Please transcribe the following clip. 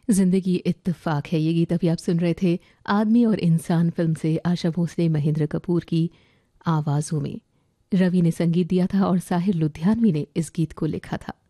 जिंदगी इत्तेफाक है, ये गीत अभी आप सुन रहे थे आदमी और इंसान फिल्म से आशा भोसले महेंद्र कपूर की आवाज़ों में। रवि ने संगीत दिया था और साहिर लुधियानवी ने इस गीत को लिखा था।